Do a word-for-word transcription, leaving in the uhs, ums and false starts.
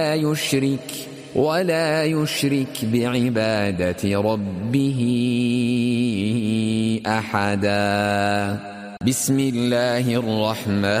يشرك ولا يشرك بعبادة ربه أحدا. بسم الله الرحمن